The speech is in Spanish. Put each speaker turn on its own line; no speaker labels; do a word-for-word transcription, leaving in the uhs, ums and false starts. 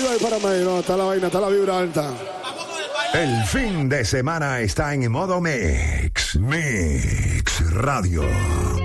arriba y para mí. No, está la vaina, está la vibra alta.
El fin de semana está en modo Mix. Mix Radio.